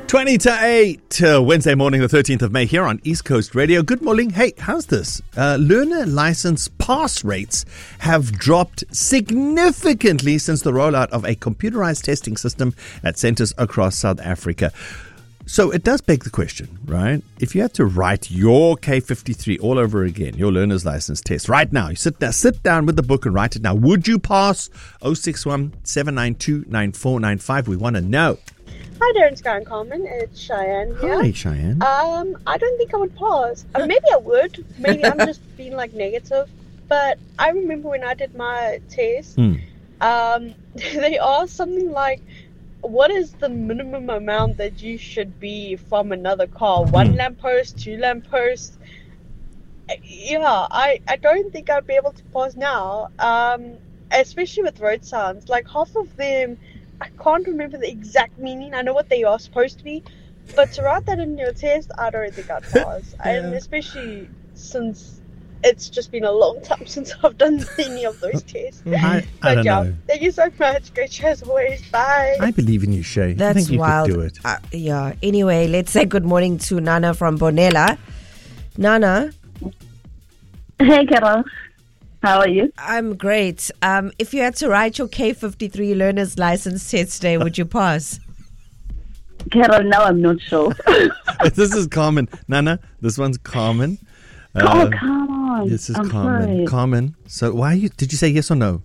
20 to 8, Wednesday morning, the 13th of May here on East Coast Radio. Good morning. Hey, how's this? Learner license pass rates have dropped significantly since the rollout of a computerized testing system at centers across South Africa. So it does beg the question, right? If you had to write your K53 all over again, your learner's license test right now, you sit down with the book and write it now. Would you pass? 061 792 9495. We want to know. Hi there, Sky and Carmen. It's Cheyenne here. Hi, Cheyenne. I don't think I would pass. Maybe I would. Maybe I'm just being negative. But I remember when I did my test, they asked something like, what is the minimum amount that you should be from another car? 1 lamppost, 2 lampposts? Yeah, I don't think I'd be able to pass now, especially with road signs. Half of them, I can't remember the exact meaning. I know what they are supposed to be, but to write that in your test, I don't think I'd pass. And especially since it's just been a long time since I've done any of those tests. I don't know. Thank you so much. Great show as always. Bye. I believe in you, Shay. That's I think you wild. could do it. Yeah. Anyway, let's say good morning to Nana from Bonella. Nana. Hey, Carol. How are you? I'm great. If you had to write your K53 learner's license test today, would you pass? Carol, now I'm not sure. This is Carmen. Nana, this one's Carmen. Come on. This is I'm Carmen. sorry. Carmen. So did you say yes or no?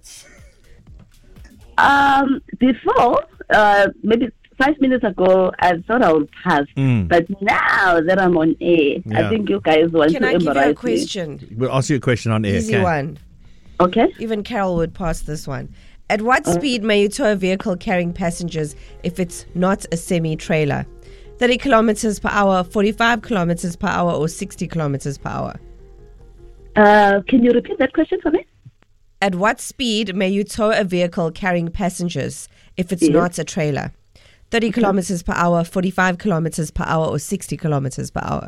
Before, maybe 5 minutes ago, I thought I would pass. But now that I'm on air, Yeah. I think you guys want Can to I give you a embarrass question? We'll ask you a question on air. Easy okay? one. me. Okay. Even Carol would pass this one. At what speed may you tow a vehicle carrying passengers if it's not a semi-trailer? 30 kilometers per hour, 45 kilometers per hour, or 60 kilometers per hour? Can you repeat that question for me? At what speed may you tow a vehicle carrying passengers if it's Yes. not a trailer? 30 kilometers per hour, 45 kilometers per hour, or 60 kilometers per hour?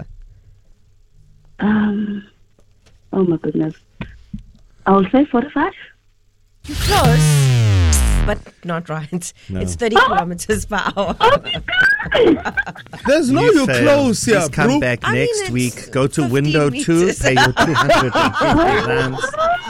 Oh my goodness. I'll say 45. You're close, but not right. No. It's 30 kilometers per hour. There's no you failed. close here, Just come bro. back I mean, next it's week. Go to 15 window 2, meters. pay your 250 rands.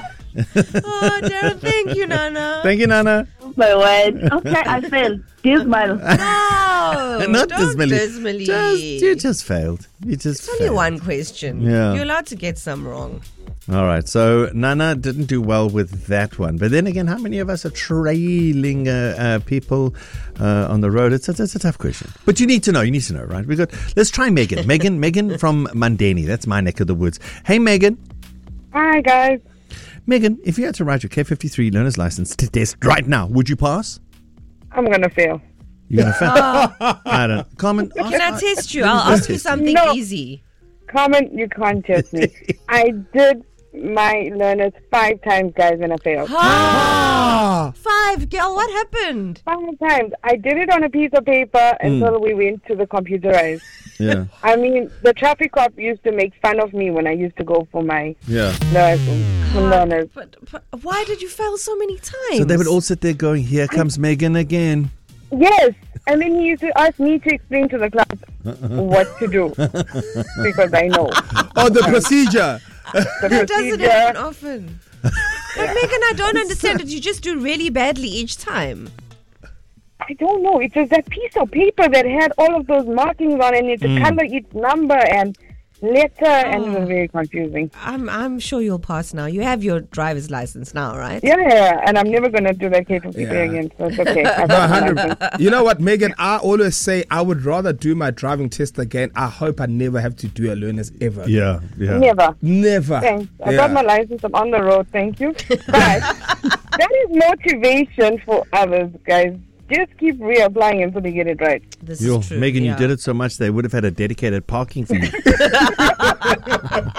Oh, Darren, thank you, Nana. Thank you, Nana. My word. Okay, I failed. Dismal. No, Not don't dismally. You just failed. You just It's only failed. one question. Yeah. You're allowed to get some wrong. All right, so Nana didn't do well with that one. But then again, how many of us are trailing people on the road? It's a tough question. But you need to know, right? Let's try Megan. Megan from Mandeni. That's my neck of the woods. Hey, Megan. Hi, guys. Megan, if you had to write your K53 learner's license test right now, would you pass? I'm going to fail. You're going to fail? I don't know. Carmen, Can I test you? I'll ask you something No. easy. Carmen, you can't test me. I did my learners 5 times, guys, and I failed. Ah, 5, girl, what happened? 5 times. I did it on a piece of paper until we went to the computerized. Yeah, I mean, the traffic cop used to make fun of me when I used to go for my yeah. learners. But why did you fail so many times? So they would all sit there going, here comes Megan again. Yes, and then he used to ask me to explain to the class what to do because I know. oh, the procedure. The That doesn't procedure. happen often. But Megan, I don't understand. Did you just do really badly each time? I don't know. It was that piece of paper that had all of those markings on it, and you had to color each number and letter, and it was very confusing. I'm sure you'll pass now. You have your driver's license now, right? Yeah, and I'm never going to do that K53 Yeah. again, so it's okay. I No, got my 100. license. You know what, Megan? I always say I would rather do my driving test again. I hope I never have to do a learner's ever. Yeah. Never. Never. Thanks. I Yeah. got my license. I'm on the road. Thank you. But that is motivation for others, guys. Just keep reapplying until they get it right. This Yo, is true. Megan, yeah. you did it so much they would have had a dedicated parking for you.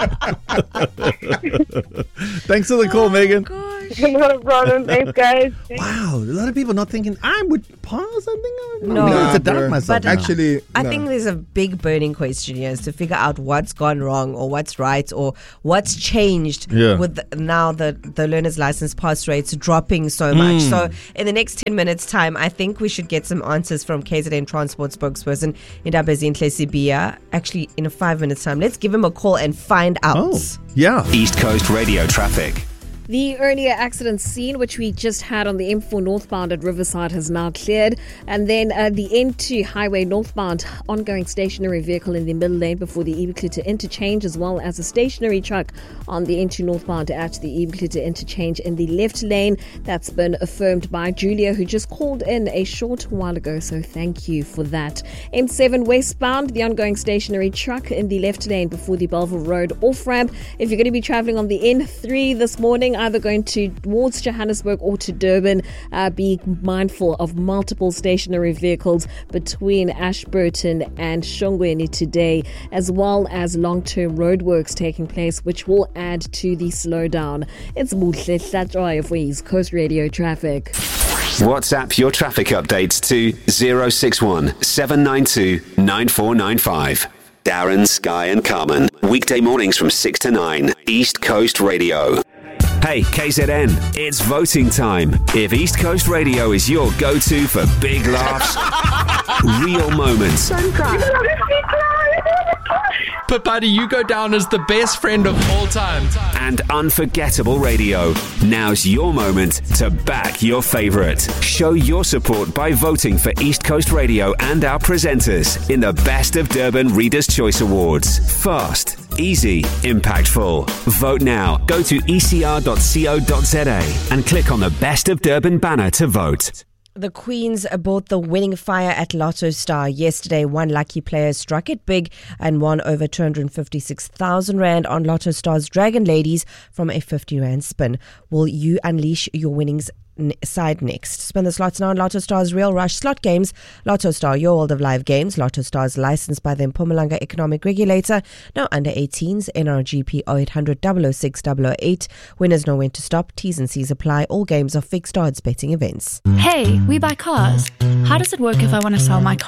Thanks for the call, Megan. Not a problem. Thanks, guys. Wow, a lot of people not thinking I would pass. I think No. I have to doubt bro. myself. But now. Actually, I no. think there's a big burning question here is to figure out what's gone wrong or what's right or what's changed with now the learner's license pass rates dropping so much. So in the next 10 minutes time, I think we should get some answers from KZN Transport spokesperson Indabezinhle Sibia. Actually, in 5 minutes time, let's give him a call and find out. Oh, yeah. East Coast Radio traffic. The earlier accident scene, which we just had on the M4 northbound at Riverside, has now cleared. And then the N2 highway northbound, ongoing stationary vehicle in the middle lane before the Ibiclita interchange, as well as a stationary truck on the N2 northbound at the Ibiclita interchange in the left lane. That's been affirmed by Julia, who just called in a short while ago. So thank you for that. M7 westbound, the ongoing stationary truck in the left lane before the Belleville Road off-ramp. If you're going to be traveling on the N3 this morning, either going towards Johannesburg or to Durban, be mindful of multiple stationary vehicles between Ashburton and Shongweni today, as well as long-term roadworks taking place, which will add to the slowdown. It's Muhle Hlatjoy for East Coast Radio Traffic. WhatsApp your traffic updates to 061 792 9495. Darren, Sky and Carmen. Weekday mornings from 6 to 9. East Coast Radio. Hey, KZN, it's voting time. If East Coast Radio is your go-to for big laughs, real moments, But buddy, you go down as the best friend of all time. and unforgettable radio, now's your moment to back your favourite. Show your support by voting for East Coast Radio and our presenters in the Best of Durban Readers' Choice Awards. Fast, easy, impactful. Vote now. Go to ecr.co.za and click on the Best of Durban banner to vote. The Queens bought the winning fire at Lotto Star yesterday. One lucky player struck it big and won over 256,000 Rand on Lotto Star's Dragon Ladies from a 50 Rand spin. Will you unleash your winnings side next? Spin the slots now on Lotto Star's Real Rush slot games. Lotto Star, your world of live games. Lotto Star's licensed by the Mpumalanga Economic Regulator. Now under 18s, NRGP 0800 006 008. Winners know when to stop. T's and C's apply. All games are fixed odds betting events. Hey, we buy cars. How does it work if I want to sell my car?